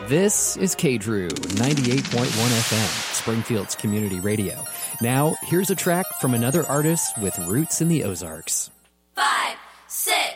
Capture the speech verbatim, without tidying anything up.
This is K Drew, ninety-eight point one F M, Springfield's community radio. Now, here's a track from another artist with roots in the Ozarks. Five, six.